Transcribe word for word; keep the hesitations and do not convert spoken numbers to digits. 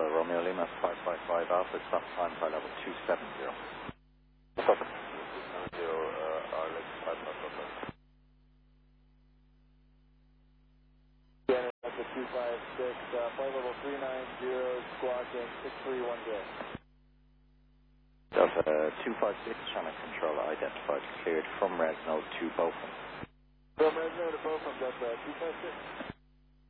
Alpha, Romeo Lima five five five Alpha, stop time by level two seven zero. two seven zero, uh, R L X five five five. Alpha two five six, uh, flight level three nine zero, squawk in six three one zero. Delta two five six, channel controller identified, cleared from Resno to Beaufort. From Resno to Beaufort, Delta two five six.